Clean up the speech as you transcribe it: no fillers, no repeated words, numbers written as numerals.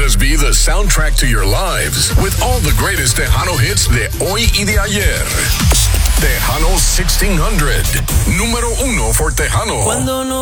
us be the soundtrack to your lives with all the greatest Tejano hits de hoy y de ayer. Tejano 1600, número 1 for Tejano.